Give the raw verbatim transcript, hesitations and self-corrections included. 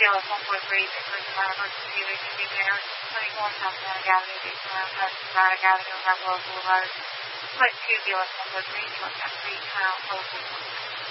Fabulous one point three, First Amendment, Community Convener, twenty-four South Atlantic Avenue, Daytona, West Atlantic Avenue, Buffalo Boulevard, Point Fabulous one point three, North three, Town, Local